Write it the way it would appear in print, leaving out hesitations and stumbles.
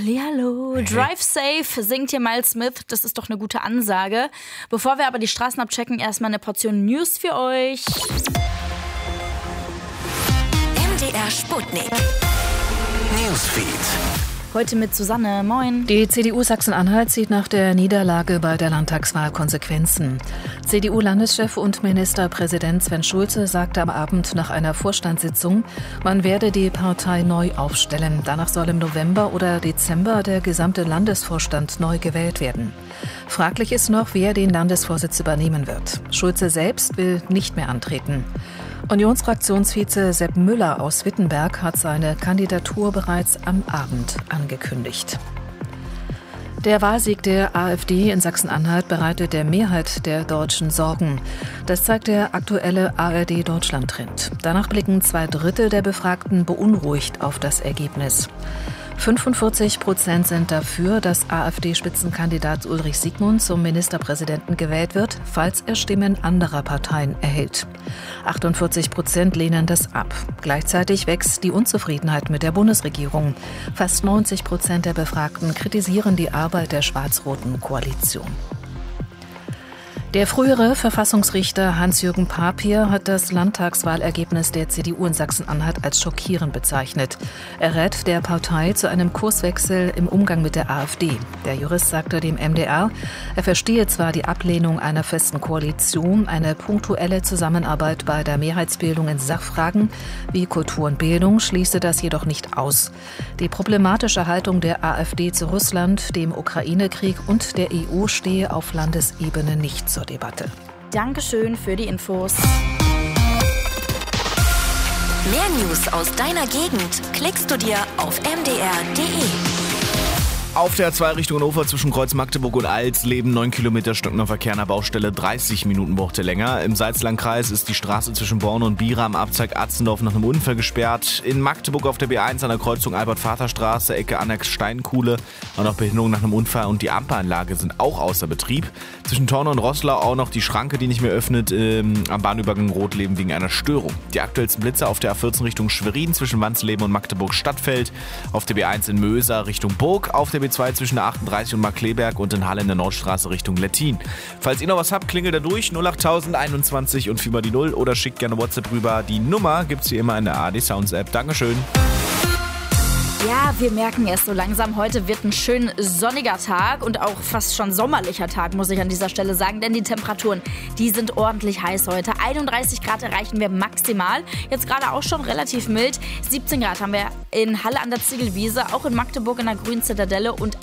Hallihallo, Drive Safe singt hier Miles Smith, das ist doch eine gute Ansage. Bevor wir aber die Straßen abchecken, erstmal eine Portion News für euch. MDR Sputnik Newsfeed. Heute mit Susanne, moin. Die CDU Sachsen-Anhalt zieht nach der Niederlage bei der Landtagswahl Konsequenzen. CDU-Landeschef und Ministerpräsident Sven Schulze sagte am Abend nach einer Vorstandssitzung, man werde die Partei neu aufstellen. Danach soll im November oder Dezember der gesamte Landesvorstand neu gewählt werden. Fraglich ist noch, wer den Landesvorsitz übernehmen wird. Schulze selbst will nicht mehr antreten. Unionsfraktionsvize Sepp Müller aus Wittenberg hat seine Kandidatur bereits am Abend angekündigt. Der Wahlsieg der AfD in Sachsen-Anhalt bereitet der Mehrheit der Deutschen Sorgen. Das zeigt der aktuelle ARD-Deutschland-Trend. Danach blicken 2/3 der Befragten beunruhigt auf das Ergebnis. 45% sind dafür, dass AfD-Spitzenkandidat Ulrich Siegmund zum Ministerpräsidenten gewählt wird, falls er Stimmen anderer Parteien erhält. 48% lehnen das ab. Gleichzeitig wächst die Unzufriedenheit mit der Bundesregierung. Fast 90% der Befragten kritisieren die Arbeit der schwarz-roten Koalition. Der frühere Verfassungsrichter Hans-Jürgen Papier hat das Landtagswahlergebnis der CDU in Sachsen-Anhalt als schockierend bezeichnet. Er rät der Partei zu einem Kurswechsel im Umgang mit der AfD. Der Jurist sagte dem MDR, er verstehe zwar die Ablehnung einer festen Koalition, eine punktuelle Zusammenarbeit bei der Mehrheitsbildung in Sachfragen wie Kultur und Bildung schließe das jedoch nicht aus. Die problematische Haltung der AfD zu Russland, dem Ukraine-Krieg und der EU stehe auf Landesebene nicht zur Debatte. Dankeschön für die Infos. Mehr News aus deiner Gegend klickst du dir auf mdr.de. Auf der A2 Richtung Hannover zwischen Kreuz Magdeburg und Alsleben 9 Kilometer stockender Verkehr an der Baustelle, 30 Minuten brauchte länger. Im Salzlandkreis ist die Straße zwischen Born und Bira am Abzweig Atzendorf nach einem Unfall gesperrt. In Magdeburg auf der B1 an der Kreuzung Albert-Vater-Straße, Ecke Annex-Steinkuhle, auch noch Behinderung nach einem Unfall und die Ampelanlage sind auch außer Betrieb. Zwischen Torne und Roßlau auch noch die Schranke, die nicht mehr öffnet, am Bahnübergang Rotleben wegen einer Störung. Die aktuellsten Blitze auf der A14 Richtung Schwerin zwischen Wansleben und Magdeburg-Stadtfeld, auf der B1 in Möser Richtung Burg, auf der B2 zwischen der 38 und Markkleeberg und in Halle in der Nordstraße Richtung Lettin. Falls ihr noch was habt, klingelt da durch 08021 und 4 mal die 0 oder schickt gerne WhatsApp rüber. Die Nummer gibt's wie immer in der ARD Sounds App. Dankeschön. Ja, wir merken es so langsam. Heute wird ein schön sonniger Tag und auch fast schon sommerlicher Tag, muss ich an dieser Stelle sagen. Denn die Temperaturen, die sind ordentlich heiß heute. 31 Grad erreichen wir maximal. Jetzt gerade auch schon relativ mild. 17 Grad haben wir in Halle an der Ziegelwiese, auch in Magdeburg in der Grünen Zitadelle und